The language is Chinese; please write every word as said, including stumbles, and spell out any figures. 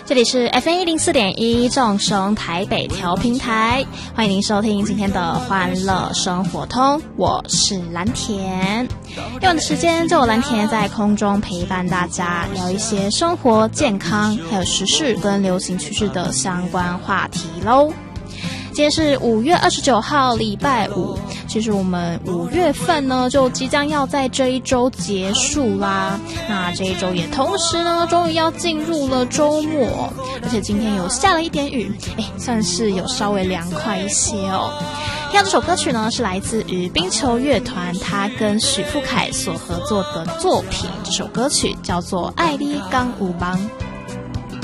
这里是 F M 一零四点一众生台北调频台，欢迎您收听今天的欢乐生活通，我是蓝田。用的时间就有蓝田在空中陪伴大家，聊一些生活、健康还有时事跟流行趋势的相关话题咯。今天是五月二十九号，礼拜五。其实我们五月份呢，就即将要在这一周结束啦。那这一周也同时呢，终于要进入了周末，而且今天有下了一点雨，哎，算是有稍微凉快一些哦。听到这首歌曲呢，是来自于冰球乐团，他跟许富凯所合作的作品。这首歌曲叫做《爱你港有梦》。